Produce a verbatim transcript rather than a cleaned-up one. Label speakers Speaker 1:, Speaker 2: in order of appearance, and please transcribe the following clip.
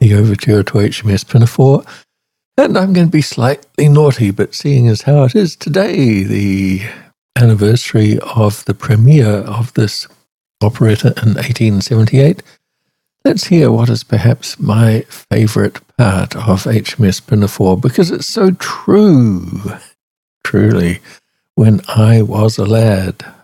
Speaker 1: the overture to H M S Pinafore. And I'm going to be slightly naughty, but seeing as how it is today, the anniversary of the premiere of this operetta in eighteen seventy-eight, let's hear what is perhaps my favourite part of H M S Pinafore, because it's so true. Truly, when I was a lad.